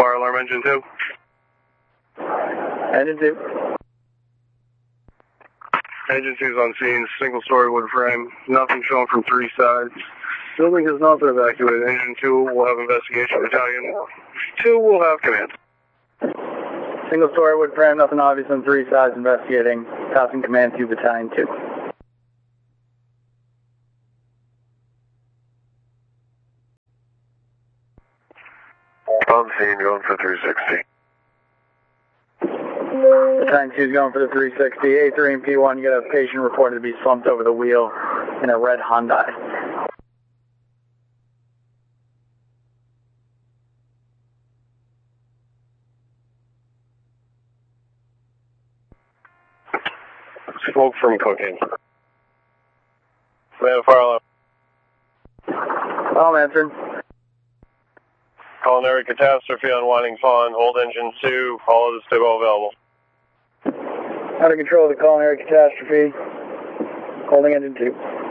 fire alarm, engine 2. Engine 2. Engine 2's on scene, single story wood frame, nothing shown from 3 sides. Building has not been evacuated. Engine 2 will have investigation battalion. 2 will have command. Single story wood frame, nothing obvious on 3 sides, investigating. Passing command to battalion 2. On scene, going for 360. Battalion 2 is going for the 360. A3 and P1, you got a patient reported to be slumped over the wheel in a red Hyundai. Smoke from cooking. We have a fire alarm. I'm answering. Culinary catastrophe on Whining Pond. Hold engine 2. All of the stable available. Under control of the culinary catastrophe. Holding engine 2.